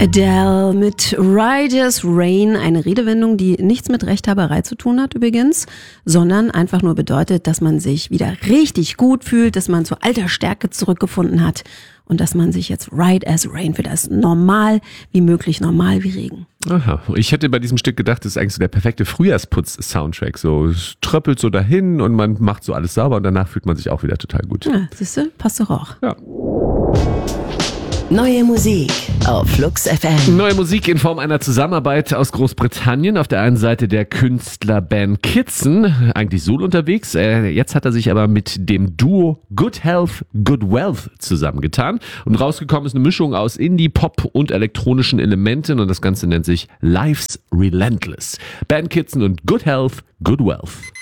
Adele mit Riders Rain, eine Redewendung, die nichts mit Rechthaberei zu tun hat übrigens, sondern einfach nur bedeutet, dass man sich wieder richtig gut fühlt, dass man zu alter Stärke zurückgefunden hat und dass man sich jetzt Ride as Rain für das normal wie möglich, normal wie Regen. Aha, ich hätte bei diesem Stück gedacht, das ist eigentlich so der perfekte Frühjahrsputz-Soundtrack. So, es tröppelt so dahin und man macht so alles sauber und danach fühlt man sich auch wieder total gut. Ja, siehst du, passt doch auch. Ja. Neue Musik auf Flux FM. Neue Musik in Form einer Zusammenarbeit aus Großbritannien. Auf der einen Seite der Künstler Ben Kitson, eigentlich solo unterwegs. Jetzt hat er sich aber mit dem Duo Good Health, Good Wealth zusammengetan. Und rausgekommen ist eine Mischung aus Indie, Pop und elektronischen Elementen. Und das Ganze nennt sich Life's Relentless. Ben Kitson und Good Health, Good Wealth.